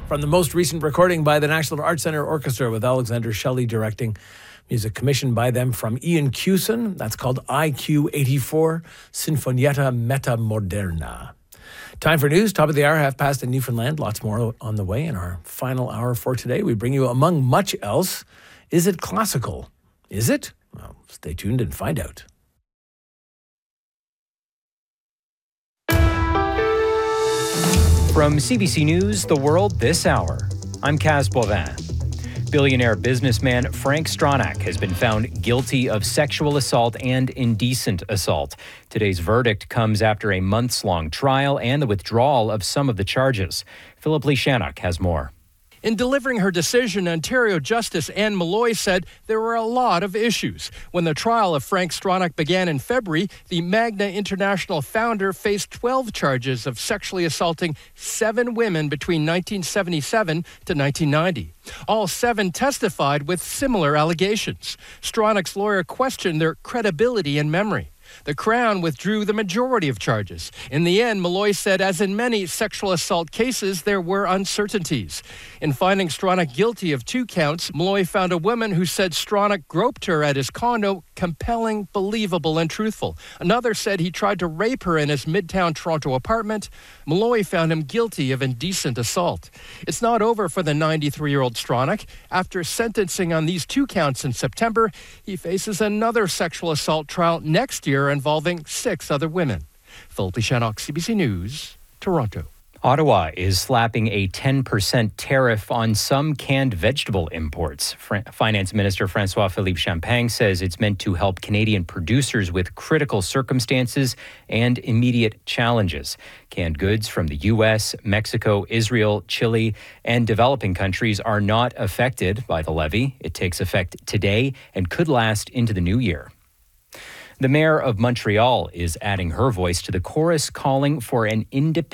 from the most recent recording by the National Arts Centre Orchestra with Alexander Shelley directing. Music commissioned by them from Ian Cusin. That's called IQ 84, Sinfonietta Meta Moderna. Time for news, top of the hour, half past in Newfoundland. Lots more on the way in our final hour for today. We bring you, among much else, is it classical? Is it? Well, stay tuned and find out. From CBC News, The World this hour, I'm Kaz Boivin. Billionaire businessman Frank Stronach has been found guilty of sexual assault and indecent assault. Today's verdict comes after a months-long trial and the withdrawal of some of the charges. Philip Lee Shannock has more. In delivering her decision, Ontario Justice Anne Malloy said there were a lot of issues. When the trial of Frank Stronach began in February, the Magna International founder faced 12 charges of sexually assaulting 7 women between 1977 to 1990. All 7 testified with similar allegations. Stronach's lawyer questioned their credibility and memory. The Crown withdrew the majority of charges. In the end, Malloy said, as in many sexual assault cases, there were uncertainties. In finding Stronach guilty of 2 counts, Malloy found a woman who said Stronach groped her at his condo compelling, believable, and truthful. Another said he tried to rape her in his Midtown Toronto apartment. Malloy found him guilty of indecent assault. It's not over for the 93-year-old Stronach. After sentencing on these 2 counts in September, he faces another sexual assault trial next year involving 6 other women. Philip Shannock, CBC News, Toronto. Ottawa is slapping a 10% tariff on some canned vegetable imports. Finance Minister François-Philippe Champagne says it's meant to help Canadian producers with critical circumstances and immediate challenges. Canned goods from the U.S., Mexico, Israel, Chile, and developing countries are not affected by the levy. It takes effect today and could last into the new year. The mayor of Montreal is adding her voice to the chorus calling for an independent